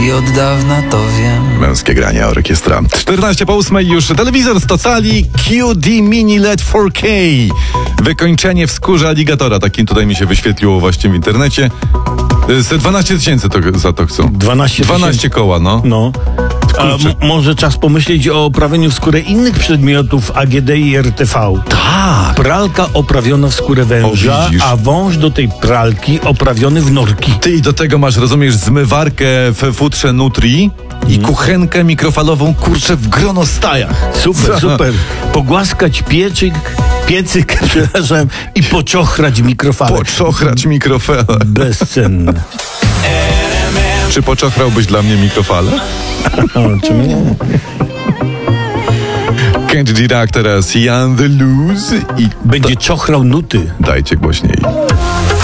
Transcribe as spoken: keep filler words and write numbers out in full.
i od dawna to wiem. Męskie granie orkiestra. czternaście po ósmej już telewizor z Tocali Q D Mini L E D cztery K. Wykończenie w skórze aligatora. Takim tutaj mi się wyświetliło właśnie w internecie. Z dwanaście tysięcy to, za to chcą. dwanaście dwanaście koła, no. No. A m- może czas pomyśleć o oprawieniu w skórę innych przedmiotów A G D i R T V. Tak. Pralka oprawiona w skórę węża, O, widzisz. a wąż do tej pralki oprawiony w norki. Ty i do tego masz, rozumiesz, zmywarkę w futrze Nutri i kuchenkę mikrofalową, kurczę, w gronostajach. Super, Co? super. Pogłaskać pieczyk, piecyk, przepraszam, i poczochrać mikrofalę. Poczochrać mikrofalę. Bezcenne. Czy poczochrałbyś dla mnie mikrofalę? O, czemu nie? Kendrick teraz Jan The Lose i Będzie czochrał nuty. dajcie głośniej.